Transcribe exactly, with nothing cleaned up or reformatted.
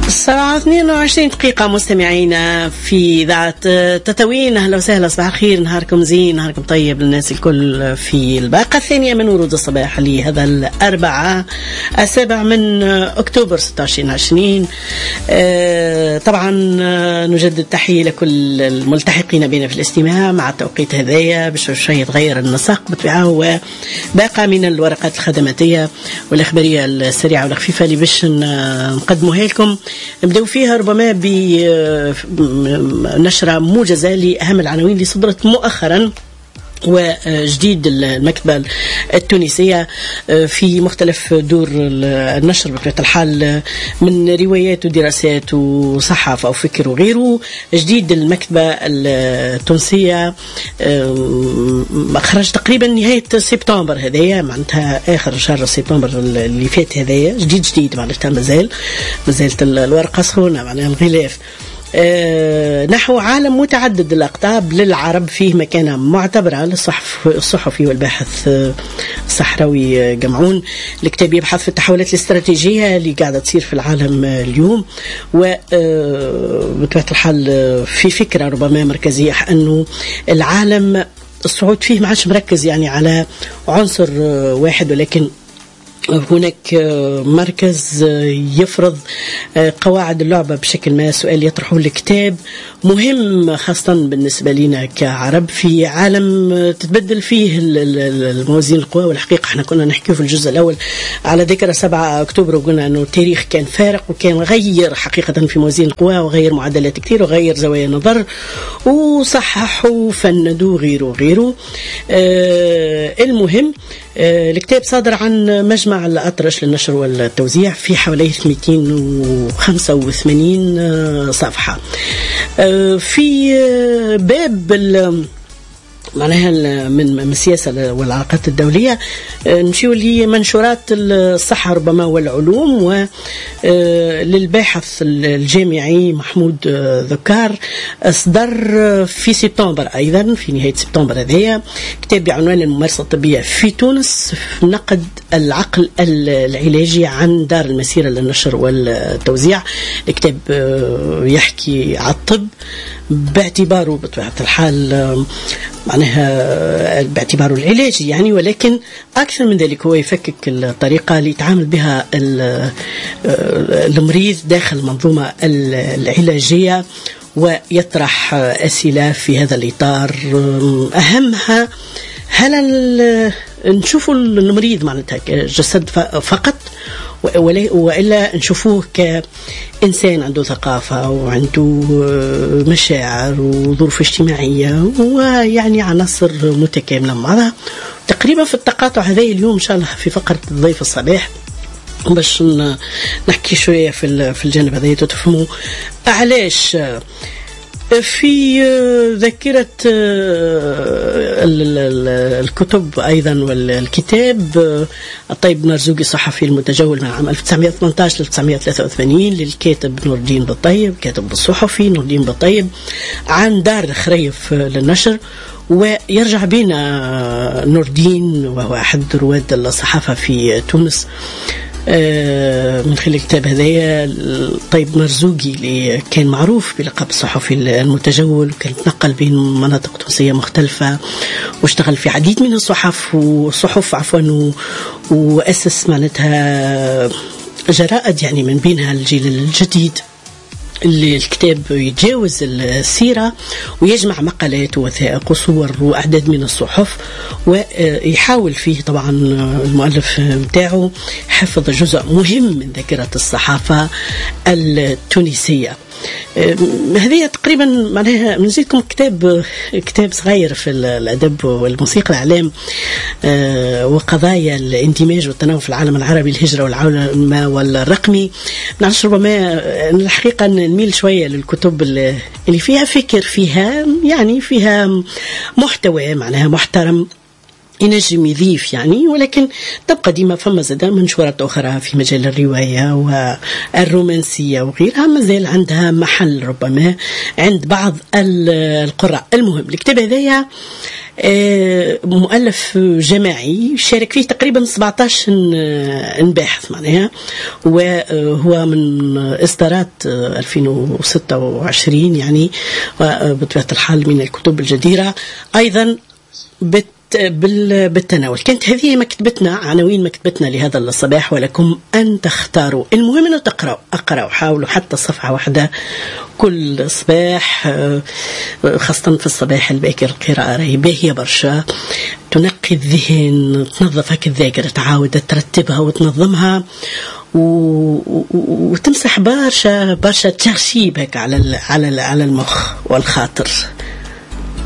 الساعة اثنين وعشرين دقيقة مستمعينا في إذاعة تطاوين. أهلا وسهلا، صباح الخير، نهاركم زين، نهاركم طيب للناس الكل في الباقة الثانية من ورود الصباح لهذا الأربعاء السابع من أكتوبر ستة عشر عشرين. آه طبعا نجدد تحية لكل الملتحقين بنا في الاستماع مع التوقيت هذايا باش شوية تغير النسق بطبيعة، هو باقة من الورقات الخدماتية والإخبارية السريعة والخفيفة اللي باش نقدموها لكم. نبدأ فيها ربما بنشرة موجزة لأهم العناوين اللي صدرت مؤخرا وجديد المكتبة التونسية في مختلف دور النشر بطبيعة الحال من روايات ودراسات وصحافة أو فكر وغيره. جديد المكتبة التونسية خرج تقريبا نهاية سبتمبر هذايا، معناتها آخر شهر سبتمبر اللي فات هذايا، جديد جديد معناتها مازال مازالت الورقة سخونة معناها الغلاف. أه نحو عالم متعدد الأقطاب للعرب فيه مكانة معتبرة للصحف الصحفي والباحث الصحراوي جمعون. الكتاب يبحث في التحولات الاستراتيجية اللي قاعدة تصير في العالم اليوم، وبطبيعة الحال في فكرة ربما مركزية أنه العالم الصعود فيه ما عادش مركز يعني على عنصر واحد، ولكن هناك مركز يفرض قواعد اللعبة بشكل ما. سؤال يطرحه الكتاب مهم خاصة بالنسبة لنا كعرب في عالم تتبدل فيه الموازين القوى، والحقيقة احنا كنا نحكيه في الجزء الأول على ذكرى سبعة أكتوبر وقلنا أنه التاريخ كان فارق وكان غير حقيقة في موازين القوى وغير معدلات كثير وغير زوايا نظر وصححوا وفندوا غيره وغيره. آه المهم آه الكتاب صادر عن مجمع الأطرش للنشر والتوزيع في حوالي مئتين وخمسة وثمانين صفحة. في باب معناها من السياسة والعلاقات الدولية نمشيو لمنشورات الصحة ربما والعلوم، وللباحث الجامعي محمود ذكار أصدر في سبتمبر أيضا في نهاية سبتمبر هذايا كتاب بعنوان الممارسة الطبية في تونس في نقد العقل العلاجي عن دار المسيرة للنشر والتوزيع. الكتاب يحكي على الطب باعتباره بطبيعة الحال معناها باعتباره العلاجي يعني، ولكن أكثر من ذلك هو يفكك الطريقة اللي يتعامل بها المريض داخل المنظومة العلاجية ويطرح أسئلة في هذا الإطار. أهمها هل نشوفوا المريض معناتها كجسد فقط وإلا نشوفوه كإنسان عنده ثقافة وعنده مشاعر وظروف اجتماعية ويعني عناصر متكاملة مع بعضها. تقريبا في التقاطع هذا اليوم إن شاء الله في فقرة ضيف الصباح باش نحكي شوية في الجانب هذا تفهموا علاش في ذاكرة الكتب أيضا والكتاب. الطيب مرزوقي صحفي المتجول من عام ألف وتسعمائة وثمانية عشر إلى ألف وتسعمائة وثلاثة وثمانين للكاتب نور الدين بالطيب، كاتب الصحفي نور الدين بالطيب عن دار خريف للنشر. ويرجع بنا نور الدين وهو أحد رواد الصحافة في تونس من خلال الكتاب هذايا. طيب مرزوقي اللي كان معروف بلقب الصحفي المتجول وكان تنقل بين مناطق تونسية مختلفة واشتغل في عديد من الصحف والصحف عفوا وأسس معناتها جرائد يعني من بينها الجيل الجديد اللي الكتاب يتجاوز السيرة ويجمع مقالات ووثائق وصور وأعداد من الصحف، ويحاول فيه طبعا المؤلف متاعه حفظ جزء مهم من ذاكرة الصحافة التونسية. هذه تقريبا معناها نزيدكم كتاب كتاب صغير في الأدب والموسيقى الإعلام وقضايا الاندماج والتنوع في العالم العربي، الهجرة والعولمة والرقمي. نعرف ربما الحقيقة نميل شوية للكتب اللي فيها فكر، فيها يعني فيها محتوى معناها محترم، ينجم يضيف يعني، ولكن تبقى ديما فما زادة منشورات أخرى في مجال الرواية والرومانسية وغيرها مازال عندها محل ربما عند بعض القراء. المهم الكتاب هذايا مؤلف جماعي شارك فيه تقريبا سبعة عشر باحث معناها، وهو من إصدارات ألفين وستة وعشرين يعني، وبطبيعة الحال من الكتب الجديرة أيضا بت بالتناول. كانت هذه مكتبتنا، عناوين مكتبتنا لهذا الصباح، ولكم أن تختاروا. المهم أنه تقرأوا أقرأوا حاولوا حتى صفحة واحدة كل صباح، خاصة في الصباح الباكر. القراءة راهي باهية برشا، تنقي الذهن، تنظف هك الذاكرة، تعاود ترتبها وتنظمها وتمسح برشا برشا ترشيب هك على على على المخ والخاطر.